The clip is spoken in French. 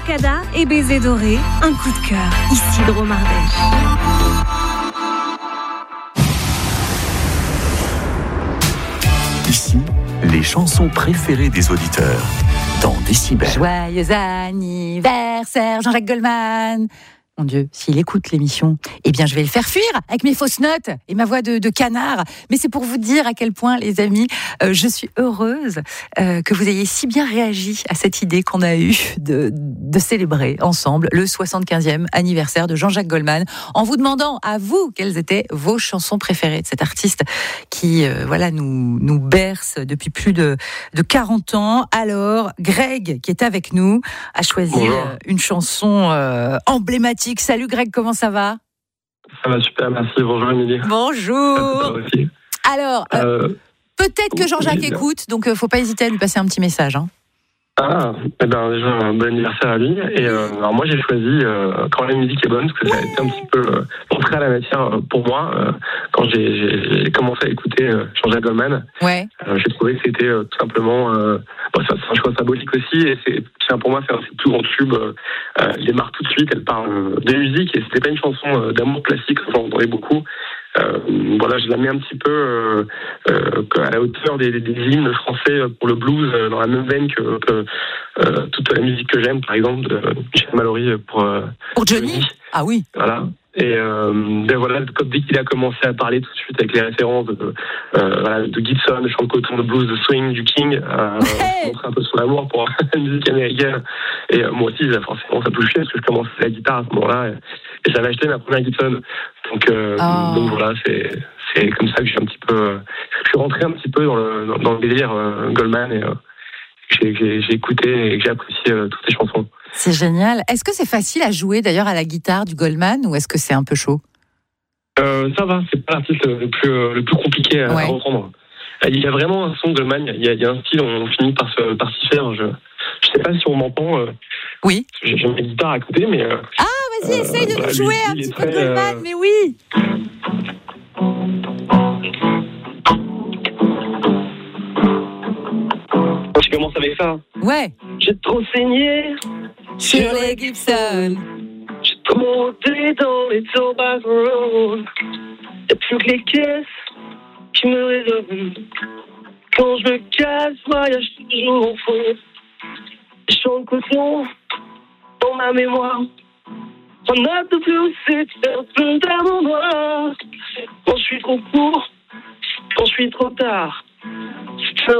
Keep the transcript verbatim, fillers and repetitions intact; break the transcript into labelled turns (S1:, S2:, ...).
S1: Arcada et Baiser doré, un coup de cœur, Isidro Mardèche.
S2: Ici, les chansons préférées des auditeurs dans Décibel.
S3: Joyeux anniversaire, Jean-Jacques Goldman. Mon Dieu, s'il écoute l'émission, eh bien, je vais le faire fuir avec mes fausses notes et ma voix de, de canard. Mais c'est pour vous dire à quel point, les amis, euh, je suis heureuse euh, que vous ayez si bien réagi à cette idée qu'on a eue de, de célébrer ensemble le soixante-quinzième anniversaire de Jean-Jacques Goldman, en vous demandant à vous quelles étaient vos chansons préférées de cet artiste qui, euh, voilà, nous, nous berce depuis plus de, de quarante ans. Alors, Greg, qui est avec nous, a choisi euh, une chanson euh, emblématique. Salut Greg, comment ça va ?
S4: Ça va super, merci. Bonjour Émilie.
S3: Bonjour. Alors, euh, euh, peut-être que Jean-Jacques oui, écoute, donc il euh, ne faut pas hésiter à lui passer un petit message. Hein.
S4: Ah, eh ben déjà un bon anniversaire à lui. Et euh, alors moi j'ai choisi euh, Quand la musique est bonne, parce que ça a été un petit peu euh, entré à la matière pour moi euh, quand j'ai, j'ai, j'ai commencé à écouter euh, Jean-Jacques Goldman.
S3: Ouais.
S4: Euh, j'ai trouvé que c'était euh, tout simplement euh, bon, c'est un choix symbolique aussi, et c'est tiens, pour moi c'est un des plus grands tubes. Euh, il démarre tout de suite, elle parle de musique et c'était pas une chanson euh, d'amour classique, j'en entendais beaucoup. Euh, voilà, je la mets un petit peu euh, euh, à la hauteur des, des, des hymnes français pour le blues, euh, dans la même veine que, que euh, toute la musique que j'aime, par exemple, de Michel Mallory pour, euh,
S3: pour Johnny. Johnny. Ah oui.
S4: Voilà. Et euh, ben voilà, dès qu'il a commencé à parler tout de suite avec les références de, euh, voilà, de Gibson, de chant de coton, de blues, de swing, du King, euh, hey montrer un peu son amour pour la musique américaine. Et euh, moi aussi, forcément, ça touchait parce que je commençais la guitare à ce moment-là. Et, et j'avais acheté ma première Gibson. Donc, euh, oh. donc voilà, c'est, c'est comme ça que j'ai un petit peu, je suis rentré un petit peu dans le, dans, dans le délire euh, Goldman et euh, j'ai, j'ai, j'ai écouté et j'ai apprécié euh, toutes ces chansons.
S3: C'est génial. Est-ce que c'est facile à jouer d'ailleurs à la guitare du Goldman ou est-ce que c'est un peu chaud ?
S4: euh, Ça va, c'est pas l'artiste le plus, le plus compliqué à, ouais. à reprendre. Il y a vraiment un son de Goldman, il y a, il y a un style, on finit par, se, par s'y faire. Je je sais pas si on m'entend. Euh,
S3: oui.
S4: J'ai, j'ai ma guitare à côté, mais... Euh,
S3: ah, vas-y, euh, essaye de nous jouer un petit peu de Goldman, euh... mais oui.
S4: Je commence avec ça.
S3: Ouais.
S4: J'ai trop saigné
S3: sur les Gibson.
S4: J'ai trop monté dans les Tobacco Road. Y'a plus que les caisses qui me raisonnent. Quand je me casse, voyage toujours au fond. Je chante coton dans ma mémoire. On a de plus, c'est un peu d'amour noir. Quand je suis trop court, quand je suis trop tard.